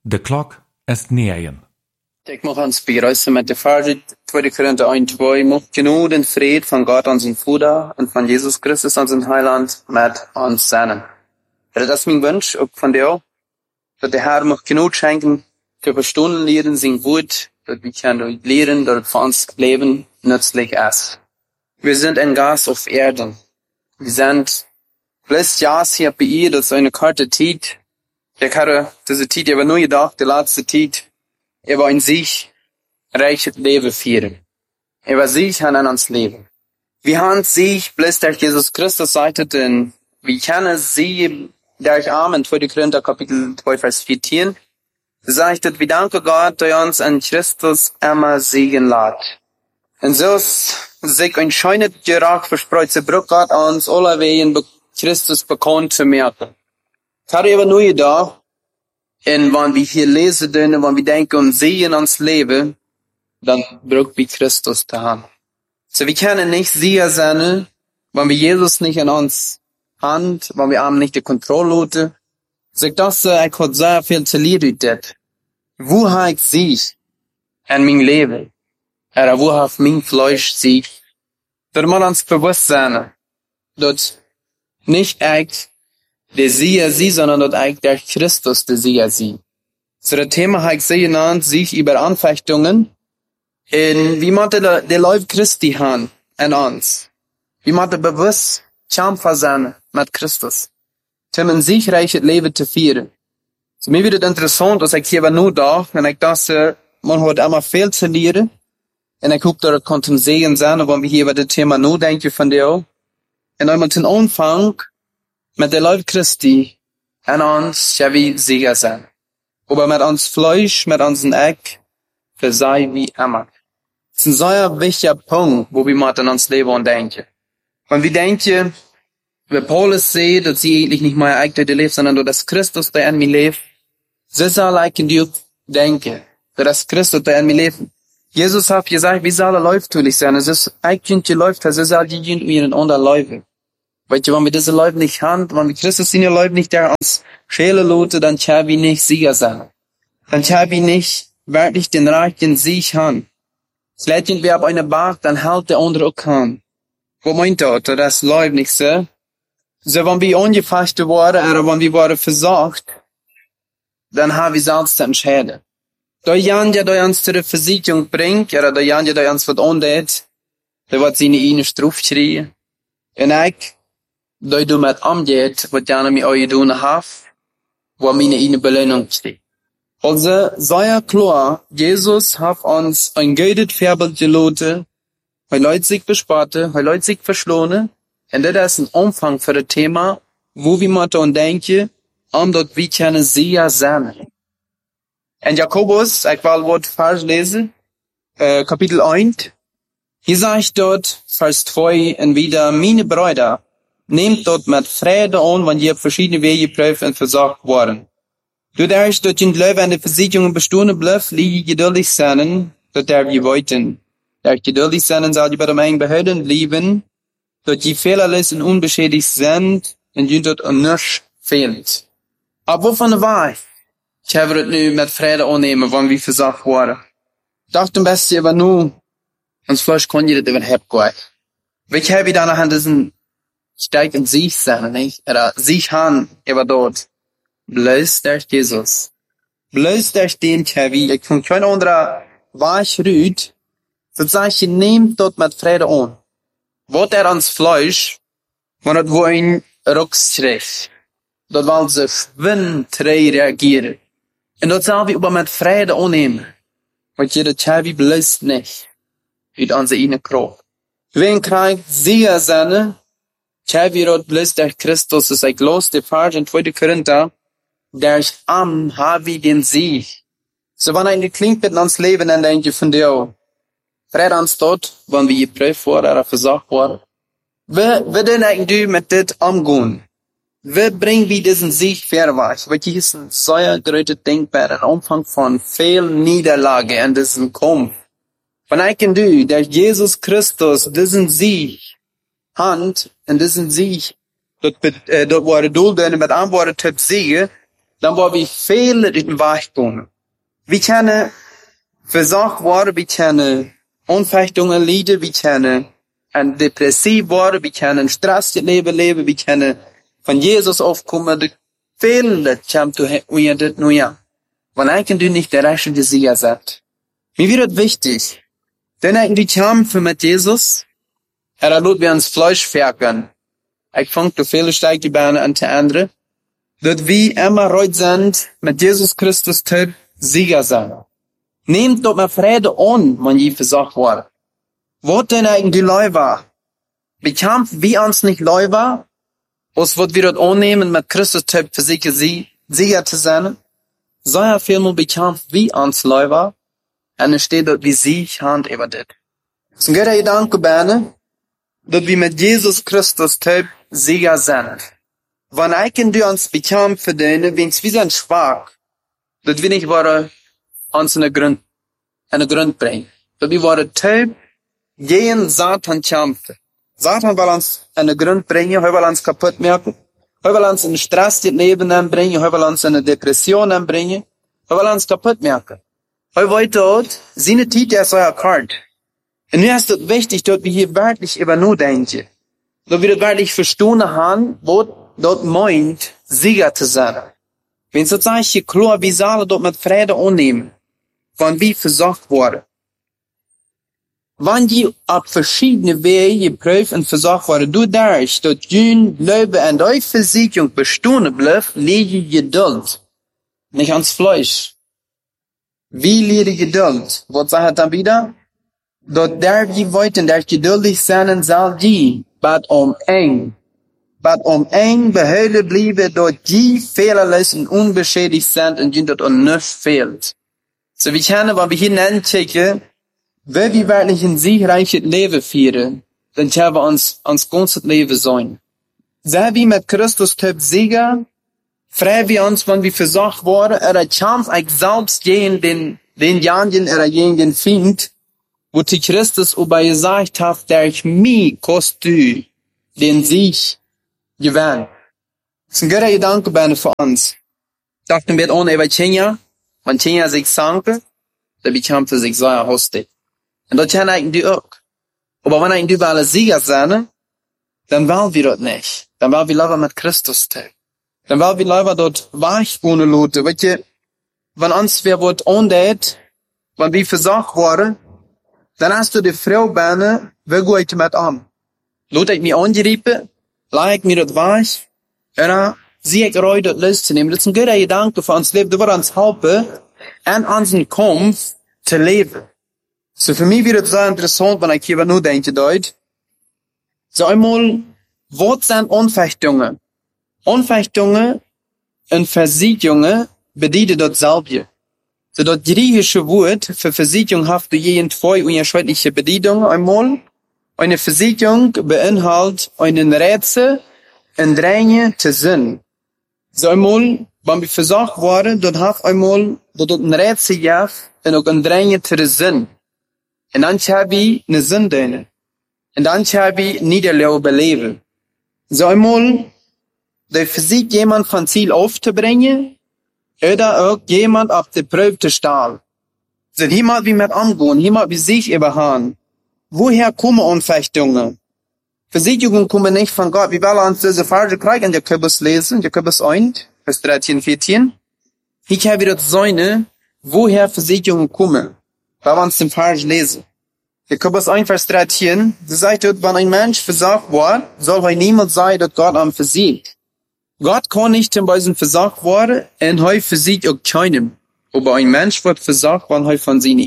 De klok est 9. Ik mag inspireren met de verse 2 Korinther 1:2. Mocht genoeg den vrede van God onze Vader en van Jesus Christus onze Heiland met ons zijn. Dat is mijn wens, ook van jou. Dat de Herr mag genoeg schenken, te verstaan leren zijn woord, dat we kunnen leren dat het voor ons Leben nützlich ist. Wir sind ein Gas auf Erden. Wir sind letztes Jahr hier bei ihr, das ist eine kurze Zeit. Ich hatte diese Zeit, aber nur gedacht, die letzte Zeit, war in sich reiches Leben führen. War sich an uns Leben. Wir haben sich, bloß durch Jesus Christus sagt, denn wir kennen sie, durch Amen, 2 Korinther Kapitel 2, Vers 14, sagt, wir danken Gott, der uns an Christus immer Segen lässt. Und so sich ein schönes Geruch verspreut, sie braucht Gott uns alle Wegen Christus bekannt zu merken. Das hat aber nur gedacht, und wenn wir hier lesen, wenn wir denken und sehen ans Leben, dann braucht wir Christus zu haben. So, wir können nicht sicher sein, wenn wir Jesus nicht in uns haben, wenn wir ihm nicht die Kontrolle lassen. So, ich dachte, ich habe sehr viel zu lernen dort. Wo habe ich sich in meinem Leben? Oder wo hat mein Fleisch sich? Da muss uns bewusst sein, dass nicht ich der Sieger sie, sondern dort eigentlich der Christus der Sieger sie. So, das Thema habe ich sehr genannt, sich über Anfechtungen. Und wie man der Leib Christi haben in uns. Wie man bewusst kämpfen sein mit Christus. Um ein siegreiches Leben zu führen. So, mir wird es interessant, dass ich hier nur da, und ich dachte, man hat immer viel zu lernen. Und ich hoffe, dass es konnte Segen sein, wenn wir hier über das Thema nur denken von dir. Und einmal zum Anfang, mit der Leib Christi an uns ja wie Sieger sein. Aber mit uns Fleisch, mit unseren Eck, für sei wie immer. Das ist ein sehr wichtiger Punkt, wo wir mal an uns leben und denken. Wenn wir denken, wie Paulus sieht, dass sie eigentlich nicht mehr eigentlich lebt, sondern dass Christus der in mir lebt, so soll ich in dir denken, dass Christus der in mir lebt. Jesus hat gesagt, wie soll er läuftülich sein? Es ist eigentlich läuft, so soll die in unser Leben. Weißt du, wenn wir diese Leute nicht haben, wenn wir Christus in ihr Leute nicht, der uns Schäle lote, dann können wir nicht Sieger sein. Dann können wir nicht wirklich den Reich, den Sieg haben. Vielleicht sind wir auf einer Bank, dann hält der andere auch an. Wo meint das läuft nicht so? So, wenn wir angefasst worden, oder wenn wir worden versagt, dann haben wir selbst zu entscheiden. Der Jan, der uns zu der Versicherung bringt, oder der Jan, der uns was andet, der wird seine ihnen Struf schreien. Und ich, da du mit umgeht, was gerne mit euch tun habt, wo meine ihnen Belohnung steht. Also, sei klar, Jesus hat uns ein gutes Vorbild gelassen, weil Leute sich bespatten, weil Leute sich verschlohnen, und das ist ein Umfang für das Thema, wo wir mal daran denken, dort wir können sicher sein. In Jakobus, ich will Wort falsch lesen, Kapitel 1, hier sagt dort, Vers 2, und wieder, meine Brüder, nehmt dort mit Freude an, wenn ihr verschiedene Wege prüft und versagt worden. Dadurch, dass ihr Glaube an der Versicherung bestehen bleibt, liege geduldig sein, dass wir wollten. Durch geduldig sein, soll ihr bei dem einen Behörden leben, dass ihr fehlerlos und unbeschädigt sind, und ihr dort an nichts fehlt. Aber wovon war ich? Ich habe das nu mit Freude annehmen, wenn wir versagt worden. Ich dachte am besten aber nur, und vielleicht kann ihr das überhaupt gar nicht. Ich habe dann an diesen steigt in sich sein, nicht? Oder sich haben, aber dort. Bloß durch Jesus. Bloß durch den Kevin. Ich von kein anderer weich rüht, so sag ich, nehmt dort mit Freude an. Wat ans Fleisch, wenn das wo ein Ruckschreck. Dort wollen sie schwindtrei reagieren. Und dort sollen wir aber mit Freude annehmen. Weil jeder Kevin bloß nicht. Wie unsere ihnen Kraft. Wen kriegt sicher seine, Kevin bloß durch Christus ist ein Glas, der Vers in 2 Korinther, durch am haben wir den Sieg. So, wenn eine klingt mit uns Leben, dann denke ich von dir, Fred uns dort, wenn wir geprüft wurden oder versagt wurden. Wir denn eigentlich mit das umgehen? Wir bringen wir diesen Sieg vorwärts, weil hier ist ein sehr großer denkbarer Umfang von viel Niederlage in diesem Kampf. Wenn ich und du, durch Jesus Christus, diesen Sieg, Hand, in diesen Sieg, dort wurde Dulden mit Antworten Siege, dann war wir viele durch den Weg gegangen. Wir können versagt worden, wir können Unfechtungen leiden, wir können depressiv worden, wir können Stress leben, wir können von Jesus aufkommen, viele kommt unter das Neue. Wenn eigentlich du nicht der Rechte des Siegers seid. Mir wird wichtig, denn eigentlich kämpfen mit Jesus, lot wir uns Fleisch verken. Ich fang zu viele steigt die Beine an die andere, dass wir immer reut sind, mit Jesus Christus zu Sieger sein. Nehmt doch mal Friede an, wenn ihr versagt wurde. Was denn eigentlich Leu war? Wir kämpfen, wie uns nicht Leu war, was wird wir dort annehmen, mit Christus zu Sieger zu sein? So ja vielmal bekämpft, wie uns Leu war, und es steht dort, wie sie Hand über das. Es ist ein guter Gedanke, Berne, dass wir mit Jesus Christus zu Sieger sind. Wenn du uns bekämpfen, wenn wir sind schwach, dass wir nicht wollen, uns in eine Grund bringen. Dass wir wollen, gegen Satan kämpfen. Satan will uns in eine Grund bringen, er will uns kaputt machen, er will uns in Stress in Leben bringen, er will uns in eine Depression bringen, er will uns kaputt machen. Er will dort, seine Titel ist euer Kart. Und mir ist es wichtig, dass wir hier wirklich über nur denken. Dass wir das wirklich verstehen haben, was dort meint, Sieger zu sein. Wenn sozusagen hier klar, wie sollen dort mit Friede annehmen, wenn wir versagt wurden. Wenn die auf verschiedene Wege geprüft und versagt wurden, du dadurch, dass Jün, Glaube und euch Versicherung bestehen bleibt, lege Geduld. Nicht ans Fleisch. Wie lege Geduld? Was sagt er dann wieder? Dort der die wollten, der geduldig sein soll die, bat eng behülle bliebe, dort die fehlerlos und unbeschädigt sind und die dort und nichts fehlt. So wie können, wenn wir hier hineinchecken, wenn wir wirklich ein siegreiches Leben führen, dann können wir uns ganzes Leben sein. Sei wie mit Christus typ Sieger, frei wir uns, wenn wir versagt worden, kämpft ich selbst gegen den jenen Feind, wo die Christus über gesagt hat, der ich mich kostet, den Sieg gewinnt. Das ist ein guter Gedanke für uns. Dachten wir ohne über Kenia, wenn Kenia sich sanke, dann bekämpft sich sehr hostig. Und das kann eigentlich auch. Aber wenn eigentlich über alle Sieger sind, dann wollen wir das nicht. Dann wollen wir lieber mit Christus tun. Dann wollen wir lieber dort weichwohnen lassen. Weißt du, wenn uns wer wird ondert, wenn wir versagt worden, dann hast du die Frau Berne, wie geht du mit an? Lass ich mich angeriepen, lass ich mir das weich, und sie ich reut das loszunehmen. Das ist ein guter Gedanke für uns Leben. Du wirst uns helfen, an unseren Kampf zu leben. So für mich wird es sehr interessant, wenn ich hier nur denke, dort. So einmal, was sind Anfechtungen? Anfechtungen und Versiegungen bedienen dort selber. So das griechische Wort für Versiegung hat du je in zwei unterschiedliche Bedeutungen. Einmal, eine Versiegung beinhaltet einen Rätsel und Dränge zu Sinn. So einmal, wenn wir versagt worden, dort hat einmal, dort ein Rätsel gehabt und auch ein Dränge zu Sinn. Und dann habe ich eine Sünde. Und dann habe ich Niederlage beleben. So einmal, der versucht jemand von Ziel aufzubringen, oder auch jemand auf die Prüfe zu stellen. So jemand wie mit angehen, jemand wie sich überhauen. Woher kommen Anfechtungen? Versicherungen kommen nicht von Gott. Wir wollen uns diese Verse kriegen in Jakobus lesen, Jakobus 1, Vers 13, 14. Ich habe das Säune, woher Versicherungen kommen. Weil wir uns den Vers lesen. Jakobus 1, Vers 13, das sagt dort, wenn ein Mensch versagt wird, soll er niemand sein, dass Gott am versiegt. Gott kann nicht in diesem versagt worden, und er versiegt auch keinem. Aber ein Mensch wird versagt, wenn er von seiner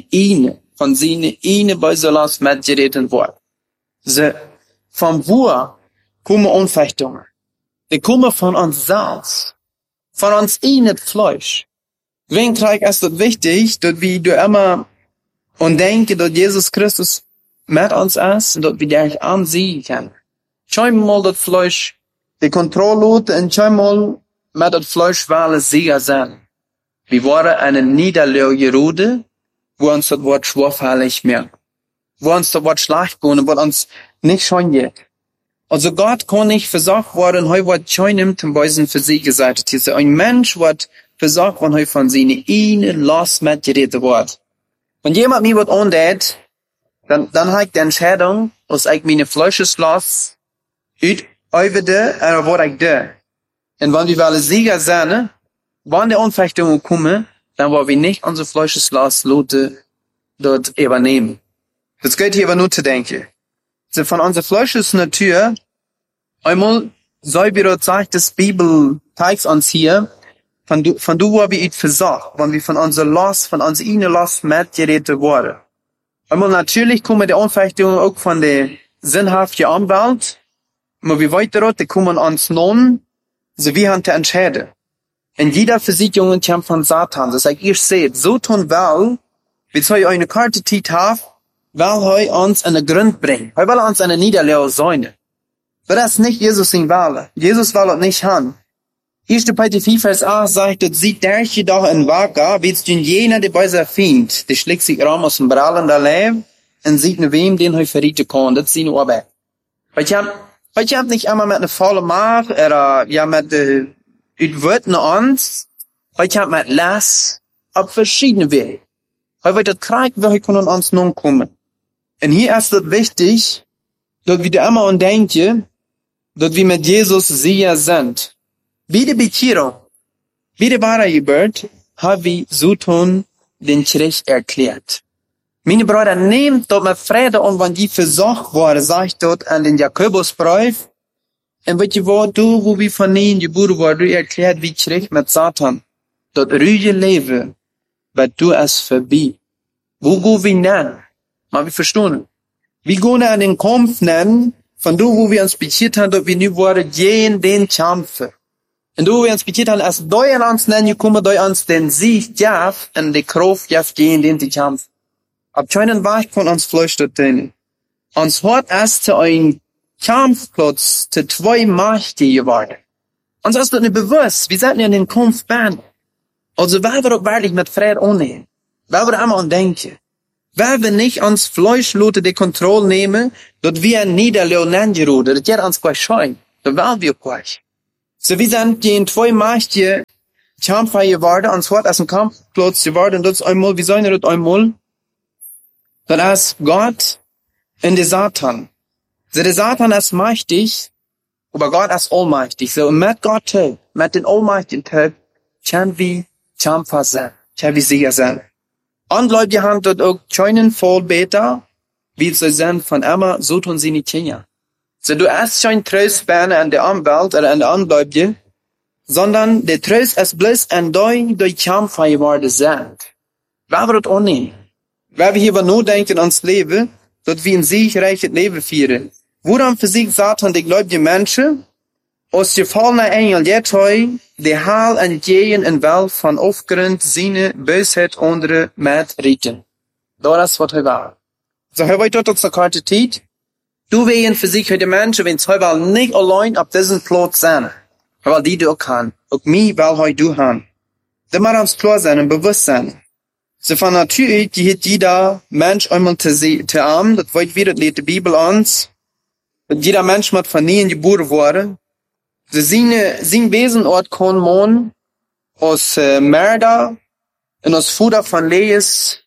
eine bei so Last mitgeritten wird. So, von wo kommen Anfechtungen? Die kommen von uns selbst. Von uns nicht Fleisch. Deswegen ist es wichtig, dass wir immer und denken, dass Jesus Christus mit uns ist und dass wir dich ansehen können. Schau mal das Fleisch, die Kontrolle und schau mal mit das Fleisch, weil es Sieger sein. Wir waren eine Niederlage Rude, wo uns das Wort schwerfällig merkt. Wo uns das Wort schlecht gehen, wo uns nicht schön geht. Also Gott kann nicht versagt worden, er wird schon nimmt und bei für sie gesagt. Ein Mensch wird verzorgt, wenn hij von seine ene los met geredet wordt. Wenn jemand mir wat aandeed, dann habe ich die Entscheidung, als ich meine Fleisches los uitoefende, en word ik de. En wenn wir willen sicher zijn, wann die Anfechtungen kommen, dann wollen wir nicht unser Fleisches los Leute dort übernehmen. Das geht hier aber nur zu denken. So von unserer Fleisches Natur, einmal, so wie dort sagt, das Bibel zeigt uns hier, von du, wo wir es versorgt, wenn wir von unserer Last, von unserer inneren Last mitgeredet worden. Einmal natürlich kommen die Anfechtungen auch von der sinnhaften Umwelt, aber wie weiter dort, die kommen uns nun, so wie haben die entscheiden. Und jeder Versicherung kommt von Satan. Das heißt, ihr seht, so tun will, wie soll ich eine Karte Zeit haben, weil er uns an den Grund bringt. Er will uns an der Niederlage sein. Aber das ist nicht Jesus in Wahl. Jesus will es nicht haben. 1. Petrus 4, Vers 8 sagt, das sieht der jedoch in Wacker, wie es den jener, der bei sich findet, der schlägt sich rum aus dem brallenden Leben und sieht nur wem, den er verrieten kann. Das ist seine Arbeit. Weil ich hab nicht einmal mit einer vollen Macht, oder, ja, mit, Wörtern uns, weil ich hab mit Lass, auf verschiedene Wege. Weil wir das Krieg, wir können uns nun kommen. Und hier ist es wichtig, dass wir da immer denken, dass wir mit Jesus sicher sind. Wie die Bekehrung, wie die wahre Geburt, haben wir so tun den Krieg erklärt. Meine Brüder, nehmt dort mit Friede und wenn die versorgt worden, sagt dort an den Jakobusbrief, und wat je wat du, wo wir von ihnen geboren worden, du erklärt wie Krieg mit Satan. Dort ruhige Leben, weil du es vorbei. Wo gehen wir nennen? Mal wir verstehen. Wir gehen an den Kampf nennen, von du, wo wir uns bekehrt haben, dort wir nu worden, gehen den Kampf. Und du, wo wir uns bekehrt haben, als du an uns nennen, kommen du uns den Sieg, ja, und die Kraft, ja, gehen den die Kampf. Ab keinen Weg von uns flüchtet denn. Uns hat es zu ein Kampfplatz zu zwei Mächte geworden. Uns ist das nicht bewusst. Wir sind ja in den Kampf beenden. Also, weil wir auch wirklich mit Frieden annehmen. Weil wir einmal denken. Weil wir nicht uns Fleischlote die Kontrolle nehmen, dass wir niederlegen gerufen. Das geht uns gleich schein. Das wollen wir gleich. So, wir sind in zwei Mächte Kampfer geworden. Uns hat es ein Kampfplatz geworden. Das ist einmal, wie sollen wir das einmal? Das ist Gott und der Satan. So, der Satan ist mächtig, aber Gott ist allmächtig. So, und mit Gott, mit den allmächtigen Tag, können wir Kämpfer sein, können wir sicher sein. Ungläubige haben dort auch keinen Vollbeter, wie sie sind von immer, so tun sie nicht hier. So, du hast kein Tröstbeine an der Umwelt oder an der Ungläubige, sondern der Trost ist bloß an die Kämpfer geworden sind. Weil wir das annehmen. Weil wir hier nur denken ans Leben, dass wir ein siegreiches Leben führen. Woran versiegt Satan die gläubigen Menschen? Aus gefallener Engel jetzt heu, die Heil entgegen in Welt von aufgrund seine Bösheit andere mit retten. Das ist, was er war. So, er weiß dort zur Karte Zeit. Du wehen für sich heute Menschen, wenn es heute nicht allein auf diesem Platz sein. Weil die du auch kann. Auch mich, weil heute du haben. Da muss uns klar sein und bewusst sein. So von Natur, die hat jeder Mensch einmal zu arm, das weiß wieder, das lehrt die Bibel uns. Und jeder Mensch muss von ihnen geboren worden. So sein Wesenort kann man aus Mörder und aus Futter von Lees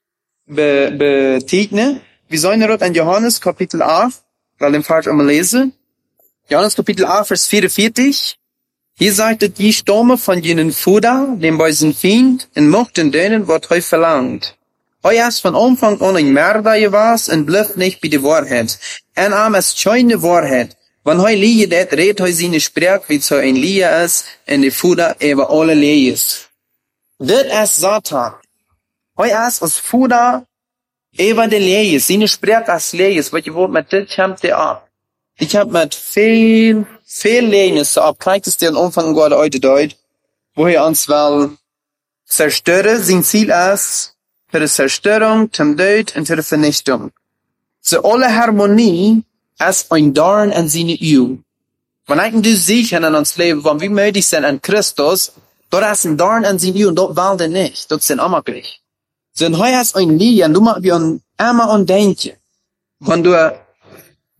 betegnen. Wir sollen dort in Johannes Kapitel 8, weil den falsch einmal lesen. Johannes Kapitel 8, Vers 44. Hier sagt es, die Stamme von jenen Futter, dem bösen Feind, und mochten denen, was heu verlangt. Heu ist von Anfang an ein Mörder gewesen und bleibt nicht bei der Wahrheit. Ein Arm ist keine Wahrheit. Wenn heu liege det, redet heu seine Sprech, wie so ein Lier ist, und die Futter über alle Leyes. Das ist Satan. Heu ist aus Futter über die Leyes. Seine Sprech ist Leyes, weil ich wollte mit das kommt der ab. Ich hab mit viel Lehnes so abkriegt es den Umfang gerade heute deut, wo er uns will zerstören, sein Ziel ist, für die Zerstörung, zum Tod und zur Vernichtung. So alle Harmonie ist ein Dorn an seine Ehe. Wenn ich du siehst in uns Leben, wenn wir möglich sind an Christus, dort ist ein Dorn an seine Ehe und dort will der nicht, dort sind immer gleich. So und heute ist ein Lied, und du machst wir immer an denken. Wenn du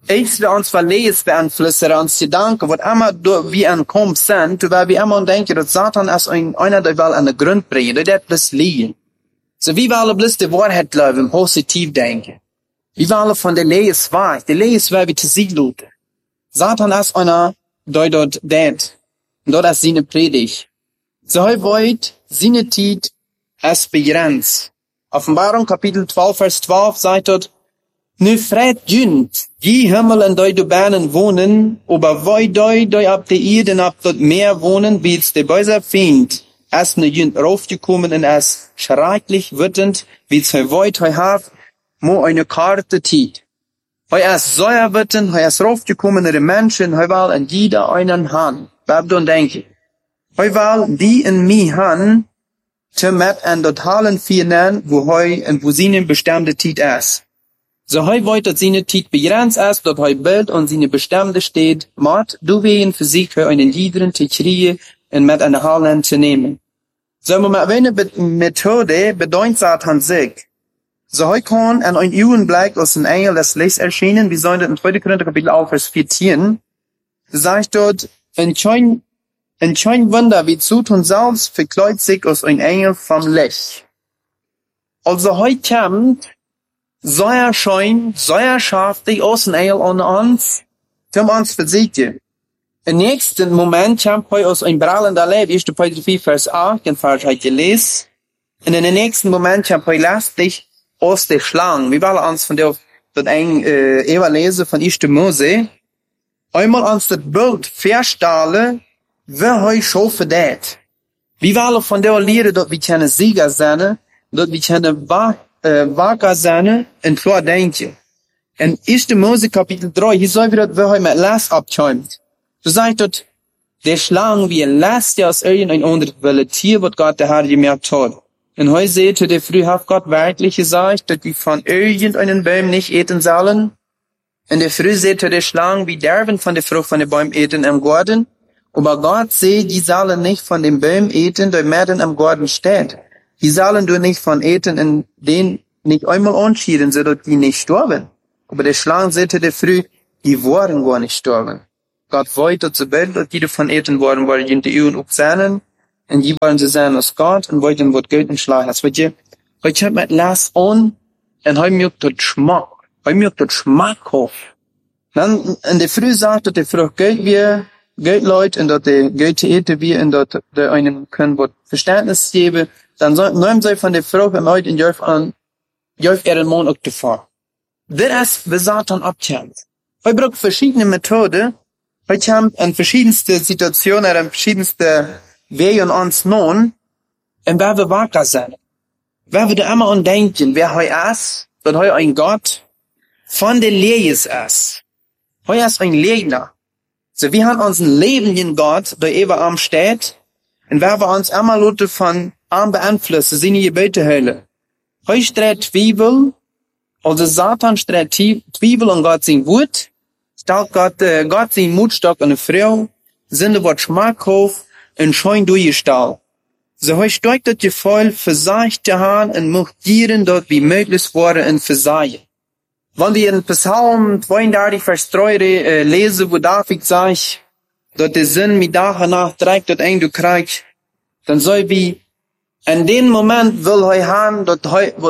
Iets wir ons verlees beïnvloeden, ons gedanken, wat immer wie aankomt zijn, terwijl we immer denken dat Satan als einer der wel aan de grond brengen, dat dat bloß liegen. So wie wir alle bloß die Wahrheit glauben, positiv denken. Wie wir alle von der Lehre wahr, die Lehre ist wahr wie zu sie lute. Satan als einer, der dort denkt, und dort als seine Predigt. So heu wollt, seine Zeit als begrenzt. Offenbarung Kapitel 12, Vers 12 sagt dort, nu fred jünt, die Himmel en doi de Bernen wohnen, aber woi doi ab de Erde ab dort Meer wohnen, wie es der böse Feind, als ne jünt raufgekommen und als schrecklich wütend, wie es heu haft, mo eine Karte tiet. Heu als säuer wütend, heu als raufgekommen de Menschen, heu wal an jeder einen Han. Bab don denke. Heu wal die in mi Han, te met an totalen Fienen, wo heu en wo sie bestimmte Tiet ist. So heu wollt, dass seine Tiet begrenzt ist, dort heu Bild und seine bestimmte steht, mat, du wehen für sich für einen Liederen zu kriegen und mit einer Hallen zu nehmen. So man eine Methode bedeutet Satan sich. So heu kann an ein Augenblick aus dem Engel des Lichts erschienen, wie sollen das in 2. Korinther Kapitel 11, Vers 14, sagt dort, ein schein Wunder, wie zu tun selbst, verkleid sich aus ein Engel vom Licht. Also heu kommt, sehr schön, sehr scharf, die Außenengel an uns, zum uns versiegen. Im nächsten Moment kommt heu aus ein brallender Leben, 1. Petrus 4, Vers 8, den Vers heute gelesen. Und in den nächsten Moment kommt heu lasst dich aus der Schlange. Wir wollen uns von der Eva lesen von 1. Mose. Einmal uns das Bild verstellen, wer heu schon verdient. Wir wollen von der Lehre, dort wir können Sieger sein, dort wir können wacker sein und klar denken. In 1. Mose Kapitel 3, hier soll wir dort, wer heu mit Last abschäumt. So sagt dort, der Schlange wie ein Last, der aus irgendein anderes Tier, was Gott der Herr gemerkt hat. Und heu seht, der früh hat Gott wirklich gesagt, dass die von irgendeinem Baum nicht eten sollen. Und der früh seht, der Schlange wie derben von der Frucht von dem Baum eten im Garten. Aber Gott seht, die sollen nicht von dem Baum eten, der mitten im Garten steht. Die sollen du nicht von eten, in den nicht einmal anschieden, so dass die nicht sterben. Aber der Schlange seht, der früh, die waren gar nicht sterben. Gott wollte zu Bild, dass die davon eten worden, weil die in die Uhren aufsehnen. Und die wollen sie sehen aus Gott und wollten wird Geld und schlagen. Das wird je, heute hat man Lass an, und heute mögt das Schmack. Heute mögt das Schmackhof. Dann, in der Früh sagt, dass der Frucht Geld Leute, und dass der Geld eten wir, und dass der einen können, wird Verständnis geben. Dann nehmen sie von der Frucht, und heute in Jörf ihren Mond auch davor. Das ist, wie Satan abkommt. Heute braucht verschiedene Methoden. Heute haben in verschiedenste Situationen, in verschiedenste Wege uns nun, und wer wir wacker sein. Wer wir immer an denken, wer heu ist, dass heu ein Gott von der Lehre ist. Heu ist ein Lehrer. So, wir haben unseren Leben in Gott, der ewig am steht, und wer wir uns immer Leute von arm beeinflussen, sind die Gebete hören. Heu streht Zwiebel, also Satan streht Zwiebel und Gott sein Wut, stellt Gott sein Mutstock an eine Frau, sind wird Schmackhof, und schein durchgestellt. So heu steigt das Gefühl, versagt zu haben, und macht Tieren dort wie möglich worden und versagen. Wenn wir in Psalm 32, Vers 3 lesen, wo David sagt, dass der Sinn mit Tag und Nacht trägt, dass du kriegst, dann soll wie, in dem Moment will heu haben, dass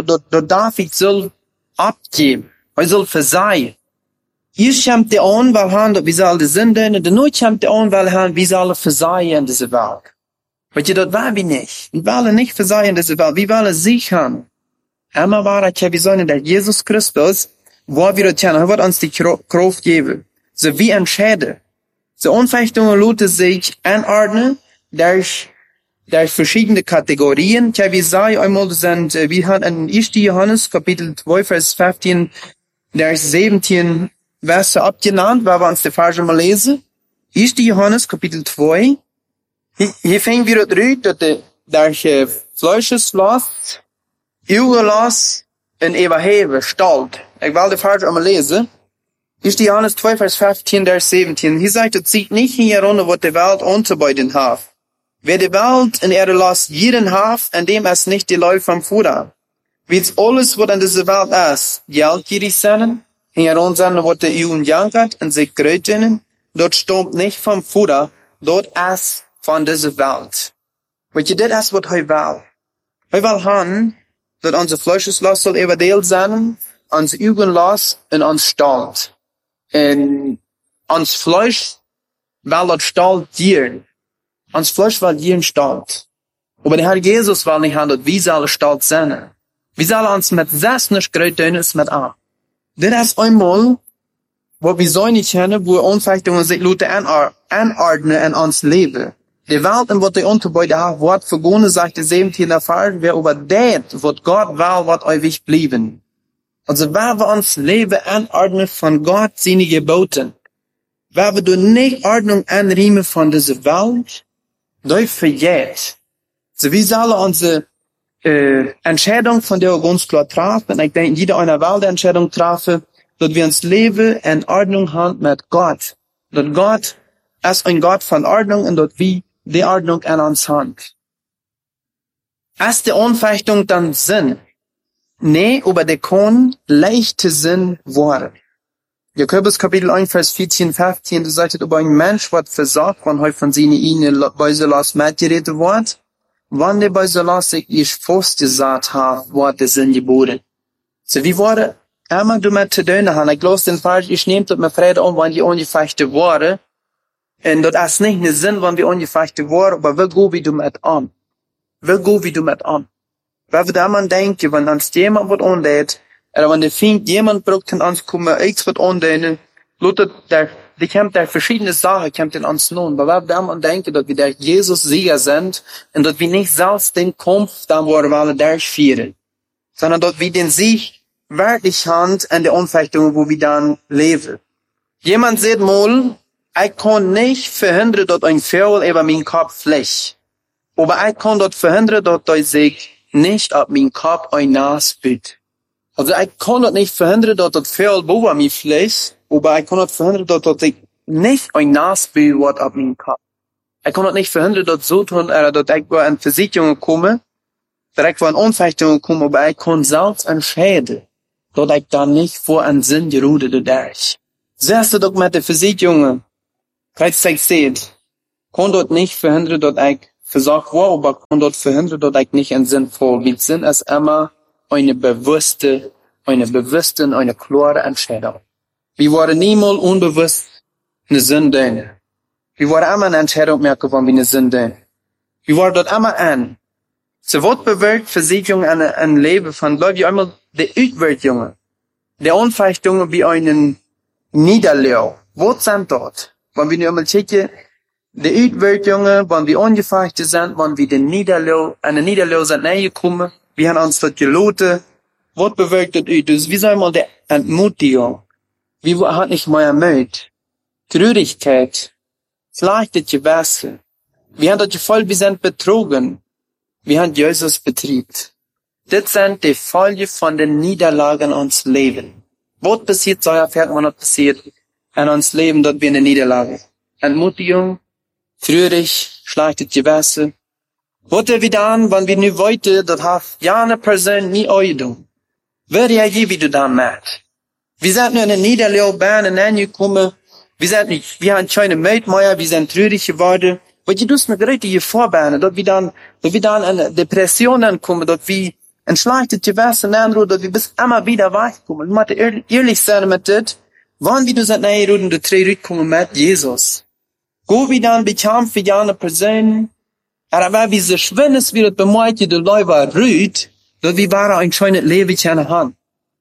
David soll abgeben. Er soll versagen. Hier kommt der an, weil han, dass wir soll die Sünde, und danach kommt der an, weil han, wir sollen versagen in dieser Welt. Weil ihr dort war wir nicht. Wir wollen nicht versagen in dieser Welt. Wir wollen sichern. Einmal war es ja, wir sollen der Jesus Christus, wo wir dort er wird uns die Kraft geben. So wie ein Schädel. So Anfechtungen Leute sich anordnen, durch verschiedene Kategorien. Ja, wie sei einmal sind, wir haben in 1. Johannes, Kapitel 2, Vers 15, durch 17 Verse abgenannt, weil wir uns die Verse mal lesen. 1. Johannes, Kapitel 2. Hier fängt wir dort dass der Fleischeslast, Überlass in Eberhebe, Stalt. Ich will die Verse einmal lesen. 1. Johannes 2, Vers 15, durch 17. Hier sagt, es sieht nicht hier runter, was die Welt anzubeuten hat. Wer die Welt in ihrer Last jeden hat, an dem es nicht die Leute vom Futter. Wie es alles, was in dieser Welt ist, geldgierig sein, in Ronsen wordt de uw jankert en zich kruiden, dat stond niet van voeder, dat is van deze wereld. Weet je, dit is wat hij wil. Hij wil gaan, dat onze vleesjeslas zal evendeeld zijn, ons ugenlas en ons stalt. En ons vlees wil dat stalt dieren. Ons vlees wil dieren stalt. Maar de Herr Jesus wil niet gaan, dat wie zullen stalt zijn. We zullen ons met zes niet kruiden, is met aan. Dit is eenmaal wat we zo niet kennen, wo onvechtingen zich laten aanordnen in ons leven. De wereld en wat de onderbeide heeft, wordt vergonnen, zegt de 17e vers, weer over dat, wat God wil, wat ewig blijven. Also, waar we ons leven aanordnen van God zijn geboten. Waar we door niet Ordnung aanriemen van deze wereld, dat vergeet. So, we zullen onze Entscheidung von der ganz klar treffen. Und ich denke, jeder einer will die Entscheidung treffen, dass wir uns Leben in Ordnung haben mit Gott. Dass Gott ist ein Gott von Ordnung und dass wir die Ordnung in uns haben. Ist die Anfechtung dann Sinn? Nee, aber der kann leichte Sinn worden. Jakobus Kapitel 1, Vers 14, 15, da sagt, ob ein Mensch wird versagt, wenn er von seinen ihnen Beiselas mitgeredet wird, wann der Beiselas sich nicht festgesagt hat, wird der Sinn geboren. So, wie wurde immer damit zu tun haben? Ich glaube, den Fall, ich nehme das mir Freude an, wenn die ungefechte Worte, und das ist nicht ein Sinn, wenn wir ungefechte Worte, aber wie gehen wir damit an? Wie gehen wir damit an? Weil wir da mal denken, wenn uns jemand was andeut, oder wenn der Feind jemand braucht, kann uns kommen, ich was andeuten, die kommt da verschiedene Sachen, kommt in uns nun. Aber wir da mal denken, dass wir der Jesus Sieger sind, und dass wir nicht selbst den Kampf da wollen durchführen, sondern dass wir den Sieg wirklich haben in der Anfechtung, wo wir dann leben. Jemand sagt mal, ich kann nicht verhindern, dass ein Vogel über meinen Kopf fliegt. Aber ich kann dort verhindern, dass er sich nicht auf meinen Kopf ein Nas büht. Also ich kann dort nicht verhindern, dass das Vogel über mich fliegt, aber ich kann dort verhindern, dass er sich nicht ein Nas büht wird auf meinen Kopf. Ich kann dort nicht verhindern, dass so tun, dass ich in Versicherungen komme, dass ich in Unfechtungen komme, aber ich kann selbst entscheiden, dass ich da nicht vor einen Sinn gerude durch. Siehst du doch mit der Versicherungen, als ich seht, kann dort nicht verhindern, dass ich versagt war, aber kann dort verhindern, dass ich nicht einen Sinn voll. Wie Sinn ist immer eine bewusste, eine klare Entscheidung. Wir waren niemals unbewusst eine Sünde. Wir waren immer eine Entscheidung merken, wenn wir eine Sünde. Wir waren dort immer an. So was bewirkt Versicherung ein Leben von Leuten, einmal die Uitwertungen, die Anfechtungen wie einen Niederlauf. Was sind dort? Wenn wir nur einmal checken, die Uitwertungen, wenn wir ungefechte sind, wenn wir den Niederlauf, eine Niederlauf sind näher kommen, wir haben uns dort geloten, was bewirkt das uit? Dus wie soll mal die Entmutigung? Wie hat nicht mehr Mut? Traurigkeit, schlechtes Gewässer. Wir haben das Gefühl, wir sind betrogen. Wir haben Jesus betrügt. Das sind die Folgen von den Niederlagen in uns Leben. Was passiert, so erfährt man, was passiert in uns Leben, dort wir eine Niederlage. Entmutigung, traurig, schlechtes Gewässer. Was wir dann, wenn wir nicht weiter, das hat ja eine Person nie Eidung. Wer reagiert, wie du dann merkst? Wir sind nur in eine Niederlaufbahn hineingekommen. Wir haben keine Mut mehr, wir sind traurig geworden. Weil du tust mir gerade die Vorbahnen, dass wir dann in Depressionen kommen, dass wir ein schlechtes Gewässer anrufen, dass wir bis immer wieder wegkommen. Ich muss ehrlich sein mit das, wann wir sind nachher und zurückkommen mit Jesus. Go wir dann bekämpfen für eine Person, aber weil wir so schwindes wird bemerkt, die Leute rüht, dass wir bara ein schönes Leben können haben.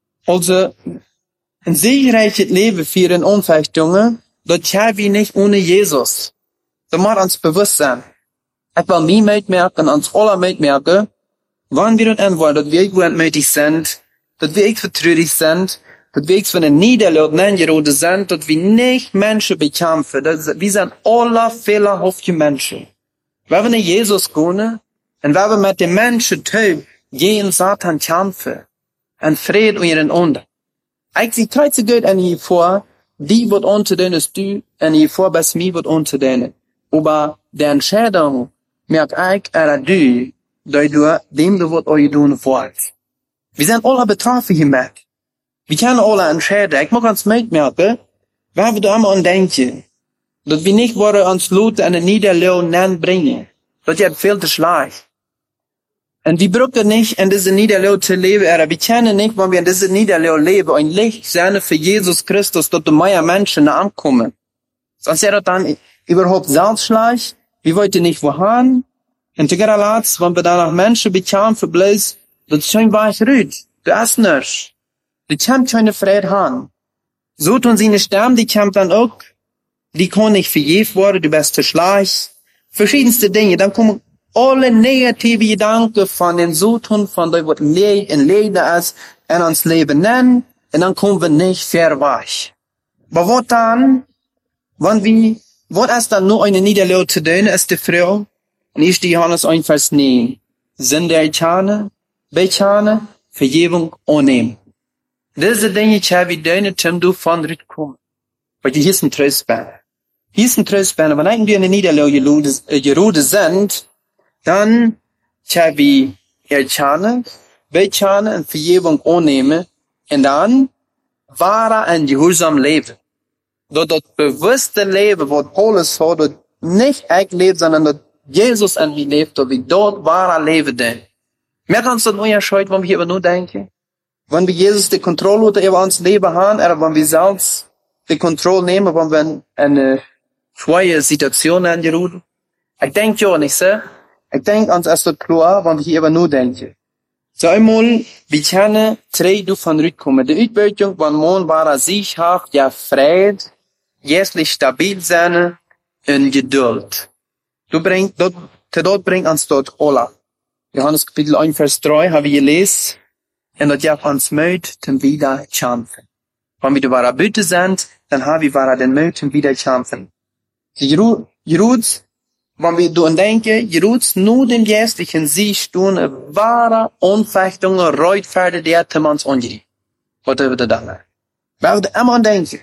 Also, ein siegreiches Leben für eine Anfechtungen, das haben wir nicht ohne Jesus. Das muss uns bewusst sein. Ich will mir mitmerken, uns alle mitmerken, wann wir das anwollen, dass wir entmutigt sind, dass wir vertraulich sind, dass wir von den Niederlagen angerodet sind, dass wir nicht Menschen bekämpfen. Wir sind alle fehlerhafte Menschen. Wenn wir nicht Jesus gehen, und wenn wir mit den Menschen tun, gegen Satan kämpfen, und Frieden und ihren Unter. Ich sehe kein so gut an hier vor, die wird unter denen ist du, und hier vor, bis mir wird unter denen. Aber die Entscheidung, merk ich, du, dass du, dem du was euch tun wollt. Wir sind alle betroffen hiermit. Wir können alle entscheiden. Ich mag uns mitmerken, waar we allemaal aan denken. Dat we niet worden ontsloten en een niederlagen brengen. Dat je veel te slecht. En we brauchen nicht in diese Niederlage zu leben, aber wir können nicht, wenn wir in diese Niederlage leben, ein Licht sein für Jesus Christus, dass die mehr Menschen ankommen. Sonst wäre das dann überhaupt selbst schlecht. Wir wollten nicht wohin. Und zu guter Letzt, wenn wir danach Menschen bekommen, für bloß, das ist schon weich rüht. Das ist nicht. Die können keine Freude haben. So tun sie nicht sterben, die können dann auch, die können nicht verjährt worden, du bist zu schlecht. Verschiedenste Dinge, dann kommen alle negative Gedanken von den Suten, von dem, was in Leben ist, in uns Leben nennen, und dann kommen wir nicht fair weich. Aber was dann, was ist dann nur eine Niederlage zu tun, ist die Frau, in 1. Johannes 1, Vers 9, sind der Chane, Bechane, Vergebung annehmen. Diese Dinge, die wir tun, du von Ritt kommen. Weil hier ist ein Tröstbein. Hier ist ein Tröstbein, wenn wir in der Niederlage geruht sind, dann wir erkennen, Bechane und Vergebung annehmen, und dann wahre ein gehorsam Leben. Das bewusste Leben, was Paulus hat, das nicht ich lebt, sondern das Jesus an mir lebt, dass wir dort wahre Leben denken. Mehr kannst du nicht entscheiden, wenn wir über nur denken. Wenn wir Jesus die Kontrolle über uns Leben haben, oder wenn wir selbst die Kontrolle nehmen, wenn wir in eine schwere Situation angerufen. Ich denke ja nicht so. Ich denke, uns ist das klar, wenn wir hier über nur denken. So einmal, wir können drei davon rückkommen. Die Utbildung, wenn man wahre Sicherheit, ja Frieden, jährlich stabil sein und Geduld. Dort bringt uns dort alle. Johannes Kapitel 1, Vers 3 haben wir gelesen. Und das jaagt uns Mut, zum wieder kämpfen. Wenn wir wahre Bitte sind, dann haben wir wahre den Mut, zum wieder kämpfen. Jeruts, wenn wir daran denken, Jeruts nur dem geistlichen Sieg tun, wahre Anfechtungen, Reutferde, der uns angehen. Was wird da? Wir werden immer denken.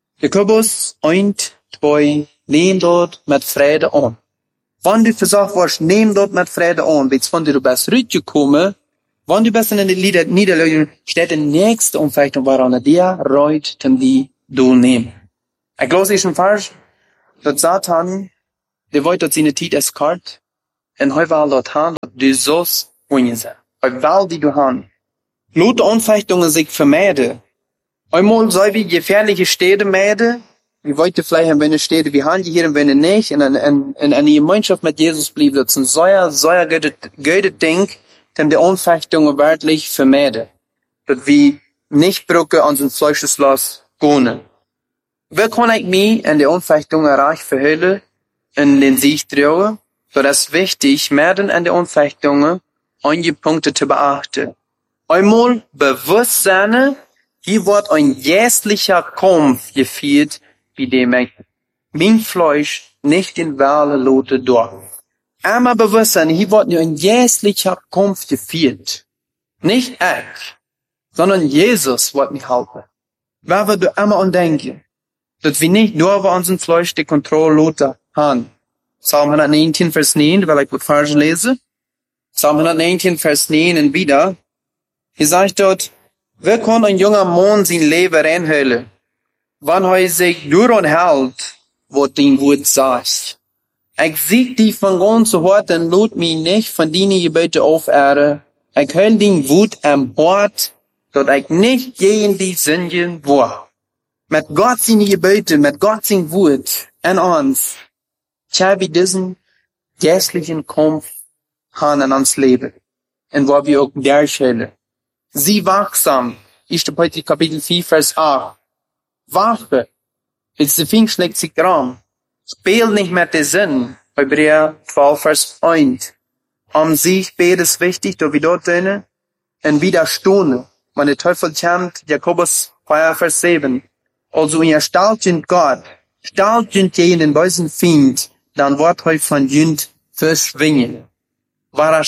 Jakobus 1, 2, nehm dort mit Friede an. Wenn du versagt warst, nehm dort mit Friede an. Wenn du bist zurückgekommen, wenn du bist in der Niederlage, steht die nächste Anfechtung, woran der reut, die du nehmen. Ich glaube, ist ein Vers, dass Satan, der wollte, dass seine Zeit ist kalt, und heute will dort haben, dass du sollst ungesehen. Heute will die du haben. Laute Anfechtungen sich vermeiden. Einmal soll wir gefährliche Städte meiden. Wir wollten vielleicht in eine Städte, wir haben die hier und wenn nicht, in eine Gemeinschaft mit Jesus blieb, das ist ein sehr gutes Ding, denn die Anfechtungen wirklich vermeiden. Dass wir nicht brücken an so ein fleisches Los gehen. Wie kann ich mich in die Anfechtungen reich verhüllen, in den Sieg trauen? Das ist wichtig, mehr denn in die Anfechtungen einige Punkte zu beachten. Einmal Bewusstsein, hier wird ein geistlicher Kampf geführt, wie dem ich mein Fleisch nicht in Wale lote durch. Einmal Bewusstsein, hier wird nur ein geistlicher Kampf geführt. Nicht ich, sondern Jesus wird mich helfen. Weil wir da einmal andenken, dass wir nicht nur über unseren Fleisch die Kontrolle lote haben. Psalm 119, Vers 9, weil ich gut falsch lese. Psalm 119, Vers 9 und wieder. Hier sagt dort, wer kann ein junger Mann sein Leben reinhüllen, wenn er sich daran hält, was dein Wort sagt? Ich sieg dich von ganzem Herzen, lud mich nicht von deinen Gebeten aufehren. Ich höll dein Wort am Hort, dass ich nicht gegen die Sünden war. Mit Gott seine Gebete, mit Gott sein Wort in uns, haben wir diesen geistlichen Kampf haben in uns Leben. Und wo wir auch darstellen. Sie wachsam. 1. Petrus Kapitel 4, Vers 8. Wache. Jetzt der Fink schlägt sich dran. Spiel nicht mit der Sinn. Hebräer 12, Vers 1. Sich beides wichtig, dass wir dort drinnen und widerstehen. Wenn der Teufel kommt, Jakobus 4, Vers 7. Also ihr staltet Gott, staltet jeden bösen Feind, dann wird euch von Jünd verschwingen. War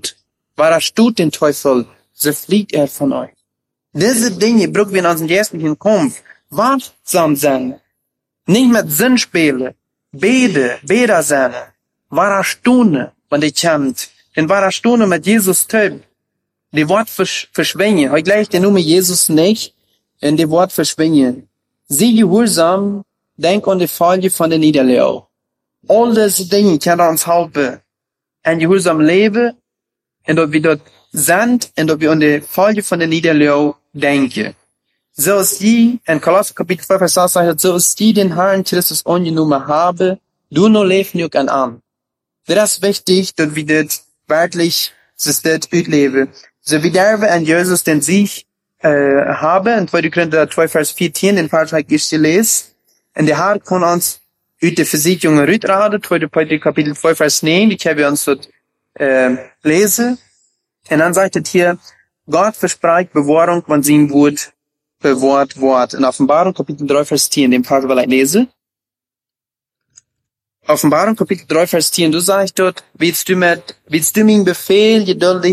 tut den Teufel, so flieht von euch. Diese Dinge brauchen wir in unserem geistlichen Kampf. Wachsam sein. Nicht mit Sinn spielen. Beder sein. Wahre Stunde, wenn die kommt. Denn wahre Stunde mit Jesus töten. Die Wort verschwingen. Heute gleich der Nummer Jesus nicht. in die Wort verschwingen. Sie gehorsam, denk an die Folge von der Niederlage. All diese Dinge können uns helfen. Ein gehorsam Leben, und dass wir dort sind, und dass wir an die Folge von der Niederlage denken. So ist die, in Kolosser Kapitel 5, Vers 6 sagt, so ist die den Herrn Christus angenommen habe, du nur lebst nicht an. Das ist wichtig, dass wir das wirklich, das ausleben. So wie der an Jesus den Sieg, haben, in 2. Korinther 2, Vers 14, den Vers habe ich gelesen, und der Herr kann uns uit de Versicherungen uitraden, 2. Petrus Kapitel 2, Vers 9, die können wir uns dort, lesen. Und dann sagt es hier, Gott verspricht Bewahrung von seinem Wort, bewahrt Wort. In Offenbarung Kapitel 3, Vers 10, den Vers will ich lesen. Offenbarung Kapitel 3, Vers 10, du sagst dort, willst du mein Befehl geduldig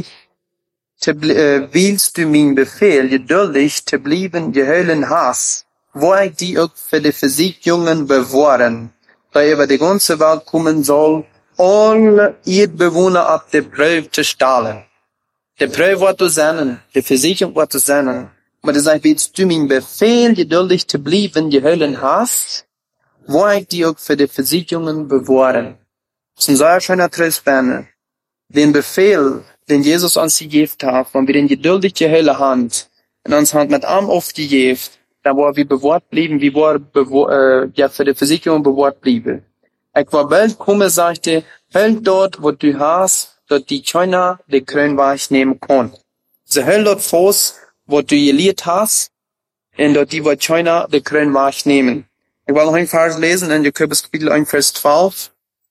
zu bleiben, geheulen hast, wo ich die auch für die Versicherungen bewahren, da über die ganze Welt kommen soll, alle Erdbewohner auf die Prüfe zu stellen. Die Prüfe wird zu sein, die Versicherung wird zu sein. Aber das heißt, willst du mein Befehl geduldig zu bleiben, geheulen hast, wo ich die auch für die Versicherungen bewahren. Das ist ein sehr schöner Tröstbanner. Den Befehl, den Jesus uns gegeben hat, wenn wir den geduldig geheulen haben, in uns Hand mit Arm aufgegeben, dann wo wir bewahrt blieben, wie wir für die Versicherung bewahrt blieben. Ich war bald komme, sagte, höll dort, wo du hast, dort die keiner die Krönweich nehmen kann. So höll dort fast, wo du gelehrt hast, und dort die wird keiner die Krönweich nehmen. Ich will noch ein Vers lesen in Jakobus Kapitel 1, Vers 12.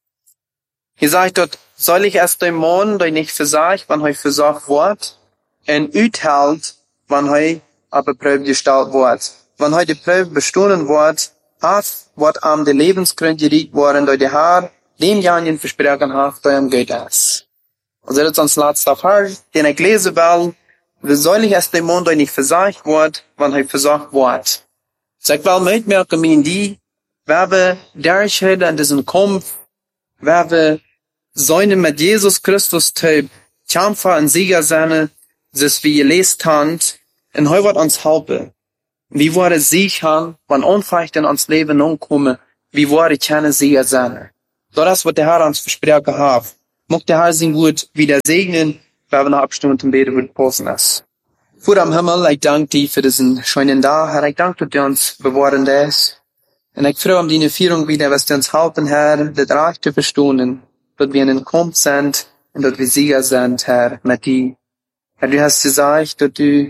Hier sagt dort, soll ich erst den Mann, der nicht versagt, wann er versagt wird, und uthält, wann er aber Prüfe gestellt wird. Wenn er die Prüfe bestanden wird, wird am die Lebensgrund geriet worden, durch die Herr, dem Janien versprochen hat, der ihm geht es. Also das ist uns letzter Vers, den ich lesen will, wie soll ich erst den Mann, der nicht versagt wird, wann er versagt wird. So ich will mitmerken, in die, wer wir durchhalten in diesem Kampf, wer wir sollen mit Jesus Christus kämpfen und Sieger sein, das wir gelesen haben, und heute wird uns helfen. Wie wir sichern, wenn Unfreiheit in uns Leben umkommen, wie wir keine Sieger sein. Das wird der Herr uns versprochen haben. Mag der Herr sein Wort wieder segnen, wenn wir nach Abstimmung und Beten wird passen ist. Vater am Himmel, ich danke dir für diesen schönen Tag, Herr, ich danke, dass du uns bewahren lässt. Und ich freue mich um die Führung wieder, was du uns helfen, Herr, das Reich zu verstehen, dass wir in den Kampf sind und dass wir Sieger sind, Herr, mit dir. Herr, du hast gesagt, dass du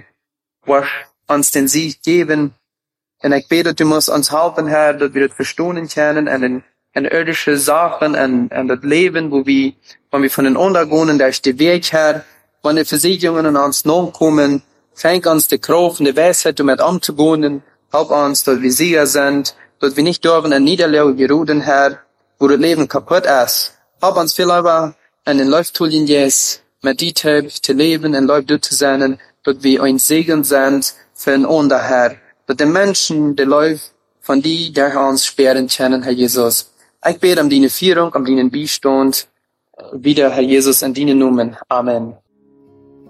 uns den Sieg geben. Und ich bete, du musst uns helfen, Herr, dass wir das verstehen können in irdische Sachen, in das Leben, wenn wir von den Untergründen durch den Weg, Herr, wenn die Versicherungen in uns nachkommen, schenk uns die Kraft und die Weisheit, um mit umzugehen. Help uns, dass wir Sieger sind, dass wir nicht dürfen in Niederlage geruhen, Herr, wo das Leben kaputt ist. Help uns viel aber in den Läuftulien jetzt, mit dir zu leben, in Läuft zu sein, dass wir ein Segen sind für den anderen, Herr. Dass die Menschen, die Läufe von dir, der uns sperren können, Herr Jesus. Ich bete um deine Führung, um deinen Beistand, wieder, Herr Jesus, in deinen Namen. Amen.